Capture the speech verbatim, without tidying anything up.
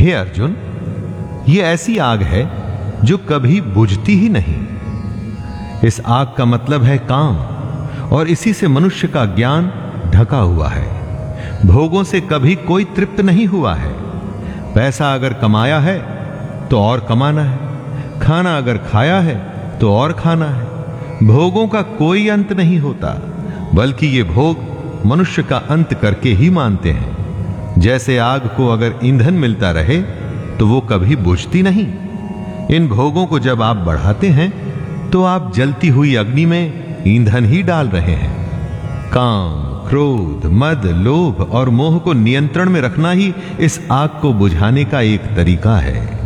हे अर्जुन, ये ऐसी आग है जो कभी बुझती ही नहीं। इस आग का मतलब है काम, और इसी से मनुष्य का ज्ञान ढका हुआ है। भोगों से कभी कोई तृप्त नहीं हुआ है। पैसा अगर कमाया है तो और कमाना है, खाना अगर खाया है तो और खाना है। भोगों का कोई अंत नहीं होता, बल्कि ये भोग मनुष्य का अंत करके ही मानते हैं। जैसे आग को अगर ईंधन मिलता रहे तो वो कभी बुझती नहीं। इन भोगों को जब आप बढ़ाते हैं तो आप जलती हुई अग्नि में ईंधन ही डाल रहे हैं। काम, क्रोध, मद, लोभ और मोह को नियंत्रण में रखना ही इस आग को बुझाने का एक तरीका है।